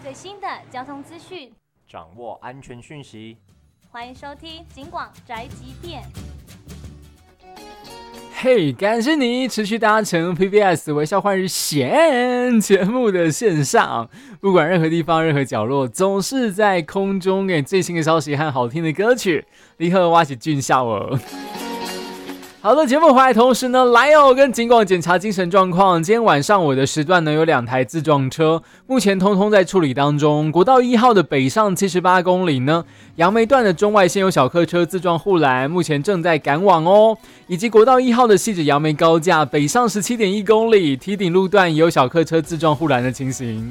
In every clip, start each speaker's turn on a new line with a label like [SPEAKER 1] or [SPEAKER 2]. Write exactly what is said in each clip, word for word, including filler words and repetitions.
[SPEAKER 1] 最新的交通资讯，
[SPEAKER 2] 掌握安全讯息。
[SPEAKER 1] 欢迎收听警广宅急便。
[SPEAKER 3] 嘿、hey, 感谢你持续搭乘 P B S 微笑换日线节目的线上，不管任何地方任何角落，总是在空中给最新的消息和好听的歌曲。你好，我是俊孝儿。好的，节目回来同时呢，来哦，跟警广检查精神状况。今天晚上我的时段呢有两台自撞车，目前通通在处理当中。国道一号的北上七十八公里呢，杨梅段的中外线有小客车自撞护栏，目前正在赶往哦。以及国道一号的汐止杨梅高架北上 十七点一公里，堤顶路段也有小客车自撞护栏的情形。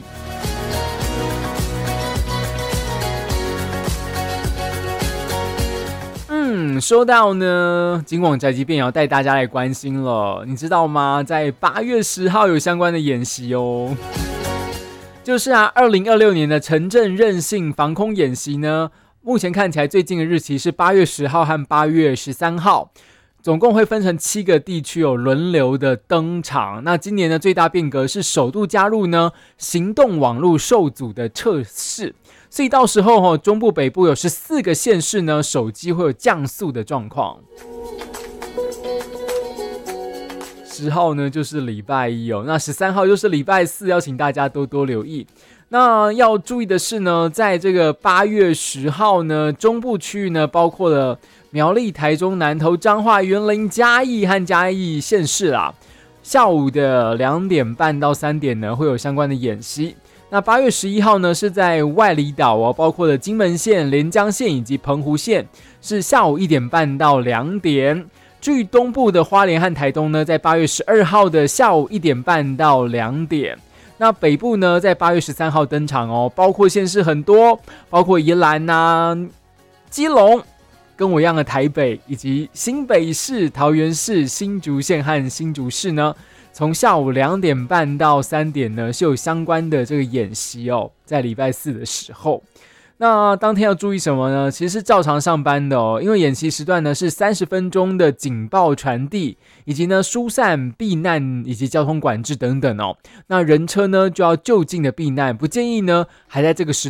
[SPEAKER 3] 嗯，说到呢，警广宅急便也要带大家来关心了，你知道吗？在八月十号有相关的演习哦，就是啊，二零二六年的城镇韧性防空演习呢，目前看起来最近的日期是八月十号和八月十三号，总共会分成七个地区有轮流的登场。那今年的最大变革是首度加入呢行动网络受阻的测试。所以到时候、哦、中部北部有十四个县市呢，手机会有降速的状况。十号呢就是礼拜一哦，那十三号就是礼拜四，要请大家多多留意。那要注意的是呢，在这个八月十号呢，中部区域呢，包括了苗栗、台中、南投、彰化、员林、嘉义和嘉义县市啦，下午的两点半到三点呢，会有相关的演习。那八月十一号呢，是在外里岛哦，包括了金门县、连江县以及澎湖县，是下午一点半到两点。至于东部的花莲和台东呢，在八月十二号的下午一点半到两点。那北部呢，在八月十三号登场哦，包括县市很多，包括宜兰啊、基隆，跟我一样的台北，以及新北市、桃园市、新竹县和新竹市呢。从下午两点半到三点呢，是有相关的这个演习哦，在礼拜四的时候。那当天要注意什么呢？其实是照常上班的哦，因为演习时段呢是三十分钟的警报传递，以及呢疏散、避难以及交通管制等等哦。那人车呢就要就近的避难，不建议呢还在这个时